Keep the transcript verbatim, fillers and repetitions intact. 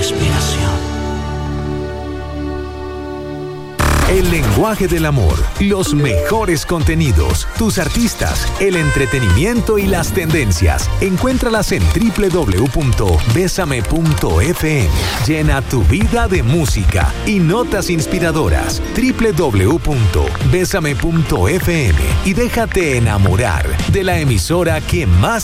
respiración. El lenguaje del amor, los mejores contenidos, tus artistas, el entretenimiento y las tendencias. Encuéntralas en doble u doble u doble u punto besame punto efe eme. Llena tu vida de música y notas inspiradoras. doble u doble u doble u punto besame punto efe eme y déjate enamorar de la emisora que más